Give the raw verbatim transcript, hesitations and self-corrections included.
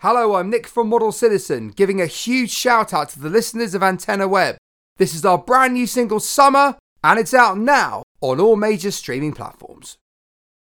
Hello, I'm Nick from Model Citizen, giving a huge shout out to the listeners of Antenna Web. This is our brand new single Summer, and it's out now on all major streaming platforms.